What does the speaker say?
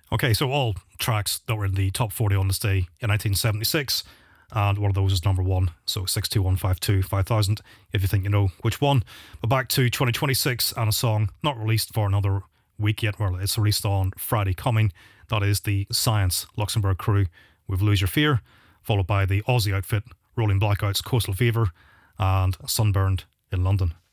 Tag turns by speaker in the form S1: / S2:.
S1: Okay, so all tracks that were in the top 40 on this day in 1976, and one of those is number one. So 62152 5000, if you think you know which one. But back to 2026 and a song not released for another week yet. Well, it's released on Friday coming. That is the Science Luxembourg crew with Lose Your Fear, followed by the Aussie outfit Rolling Blackouts Coastal Fever and Sunburned in London.